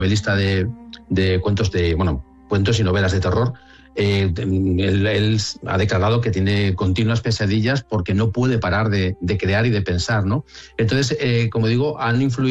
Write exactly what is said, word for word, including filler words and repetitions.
novelista de, de cuentos de, bueno, cuentos y novelas de terror. Eh, él, él ha declarado que tiene continuas pesadillas porque no puede parar de, de crear y de pensar, ¿no? Entonces, eh, como digo, han influido